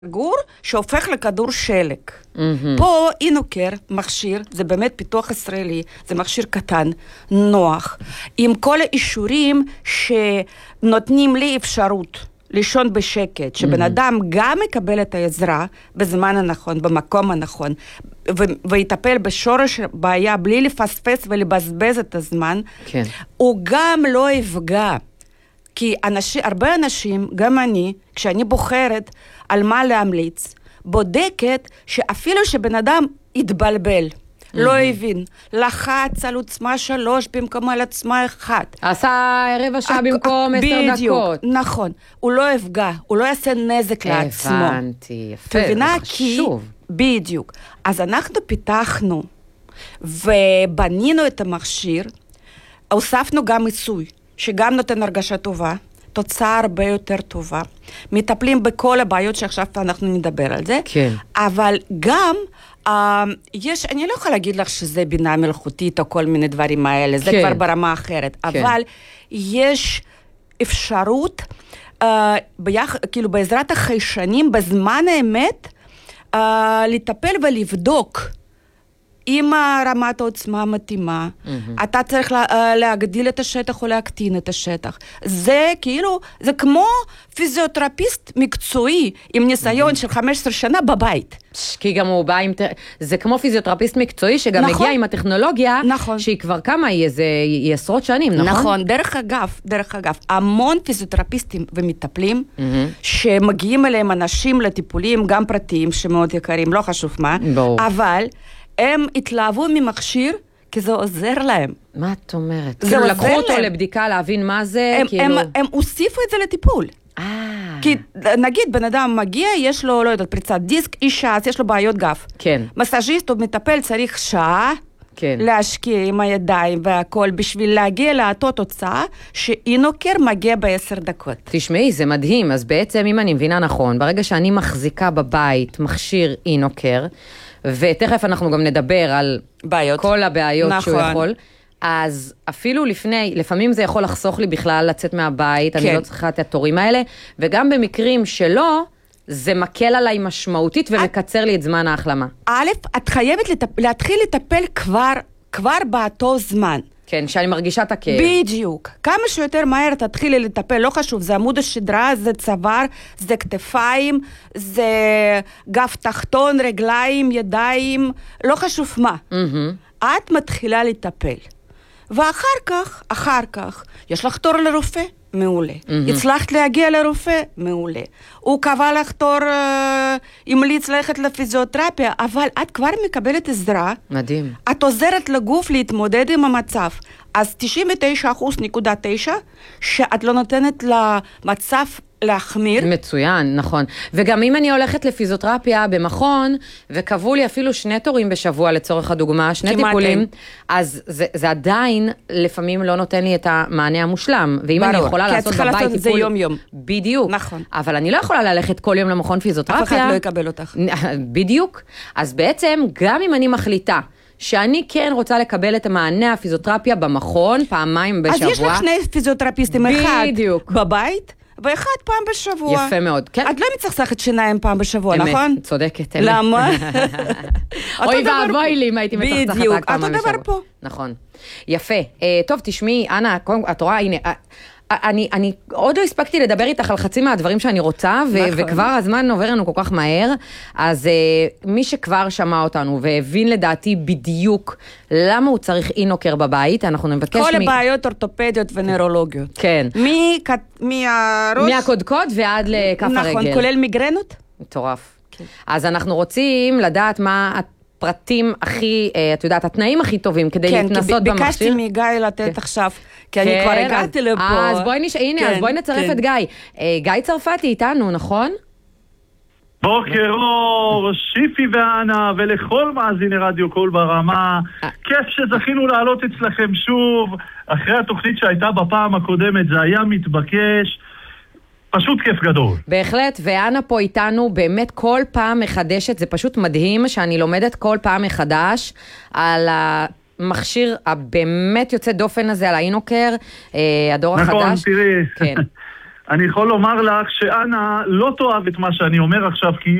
גור שהופך לכדור שלג. פה אינוקר, מכשיר, זה באמת פיתוח ישראלי, זה מכשיר קטן, נוח, עם כל האישורים שנותנים לי אפשרות לישון בשקט, שבן אדם גם מקבל את העזרה בזמן הנכון, במקום הנכון, ויטפל בשורש בעיה בלי לפספס ולבזבז את הזמן, כן. הוא גם לא יפגע. כי הרבה אנשים, גם אני, כשאני בוחרת על מה להמליץ, בודקת שאפילו שבן אדם יתבלבל, לא הבין, לחץ על עוצמה 3 במקום על עצמה 1. עשה רבע שעה במקום 10 דקות. בדיוק, נכון. הוא לא יפגע, הוא לא יעשה נזק לעצמו. הבנתי, יפה, זה חשוב. בדיוק. אז אנחנו פיתחנו ובנינו את המכשיר, הוספנו גם עיסוי. שגם נותן הרגשה טובה, תוצאה הרבה יותר טובה. מטפלים בכל הבעיות שעכשיו אנחנו נדבר על זה. כן. אבל גם, אני לא יכולה להגיד לך שזה בינה מלאכותית או כל מיני דברים האלה, זה כבר ברמה אחרת. אבל יש אפשרות, כאילו בעזרת החיישנים, בזמן האמת, לטפל ולבדוק, עם רמת העוצמה המתאימה, אתה צריך להגדיל את השטח או להקטין את השטח. זה כאילו, זה כמו פיזיותרפיסט מקצועי, עם ניסיון של 15 שנה בבית. כי גם הוא בא עם, זה כמו פיזיותרפיסט מקצועי, שגם מגיע עם הטכנולוגיה, שהיא כבר כמה, היא עשרות שנים, נכון? נכון, דרך אגב, המון פיזיותרפיסטים ומטפלים, שמגיעים אליהם אנשים לטיפולים, גם פרטיים, שמאוד יקרים, לא חשוב מה, אבל הם התלהבו ממכשיר, כי זה עוזר להם. מה את אומרת? כאילו לקחו אותו לבדיקה, להבין מה זה, כאילו... הם הוסיפו את זה לטיפול. כי נגיד, בן אדם מגיע, יש לו, לא יודעת, פריצת דיסק, אישה, אז יש לו בעיות גב. כן. מסאז'יסט או מטפל צריך שעה, להשקיע עם הידיים והכל, בשביל להגיע לאותו תוצאה, שאינוקר מגיע ב10 דקות. תשמעי, זה מדהים. אז בעצם, אם אני מבינה נכון, ברגע שאני מחזיקה בבית מכשיר אינוקר, ותכף אנחנו גם נדבר על כל הבעיות שהוא יכול, אז אפילו לפעמים זה יכול לחסוך לי בכלל לצאת מהבית, אני לא צריכה את התורים האלה, וגם במקרים שלא, זה מקל עליי משמעותית ומקצר לי את זמן ההחלמה. א', את חייבת להתחיל לטפל כבר באותו זמן. כן, שאני מרגישה את הכאב. בדיוק. כמה שיותר מהר תתחילי לטפל, לא חשוב, זה עמוד השדרה, זה צוואר, זה כתפיים, זה גב תחתון, רגליים, ידיים, לא חשוב מה. את מתחילה לטפל. ואחר כך, יש לך תור לרופא? מעולה. הצלחת להגיע לרופא? מעולה. הוא קבע לך תור, המליץ ללכת לפיזיותרפיה, אבל את כבר מקבלת עזרה. מדהים. את עוזרת לגוף להתמודד עם המצב. אז 99.9% שאת לא נותנת למצב להחמיר. מצוין, נכון. וגם אם אני הולכת לפיזיותרפיה במכון, וקבעו לי אפילו 2 תורים בשבוע לצורך הדוגמה, 2 טיפולים, אז זה עדיין לפעמים לא נותן לי את המענה המושלם. ואם אני יכולה לעשות בבית טיפול... זה יום-יום. בדיוק. נכון. אבל אני לא יכולה ללכת כל יום למכון פיזיותרפיה. אף אחד לא יקבל אותך. בדיוק. אז בעצם, גם אם אני מחליטה, שאני כן רוצה לקבל את המענה הפיזיותרפיה במכון, פעמיים בשבוע. אז יש לך 2 פיזיותרפיסטים, אחד בבית, ואחד פעם בשבוע. יפה מאוד. כן. את לא מצחצחת שיניים פעם בשבוע, נכון? אמת, צודקת. למה? אוי ואבוי לי אם הייתי מצחצחת רק פעם בשבוע. אותו דבר פה. נכון. יפה. טוב, תשמעי, אנה, את רואה, הנה... אני עוד לא הספקתי לדבר איתך על חצי מהדברים שאני רוצה, וכבר הזמן עובר לנו כל כך מהר, אז מי שכבר שמע אותנו והבין לדעתי בדיוק למה הוא צריך אינוקר בבית, אנחנו נבקש... כל הבעיות אורתופדיות ונוירולוגיות. כן. מהראש... מהקודקוד ועד לכף הרגל. נכון, כולל מיגרנות? מטורף. אז אנחנו רוצים לדעת מה... פרטים הכי, את יודעת, התנאים הכי טובים כדי להתנסות במכשיר. כן, ביקשתי מגיא לתת עכשיו, כי אני כבר הגעתי לפה. אז בואי נצרף את גיא. גיא צרפתי איתנו, נכון? בוקר אור, שיפי ואנה, ולכל מאזיני רדיו קול ברמה. כיף שזכינו לעלות אצלכם שוב. אחרי התוכנית שהייתה בפעם הקודמת, זה היה מתבקש. פשוט כיף גדול. בהחלט, ואנה פה איתנו באמת כל פעם מחדשת, זה פשוט מדהים שאני לומדת כל פעם מחדש על המכשיר הבאמת יוצא דופן הזה, על האינוקר, הדור החדש. נכון, תראי. כן. אני יכול לומר לך שאנה לא תאהב את מה שאני אומר עכשיו, כי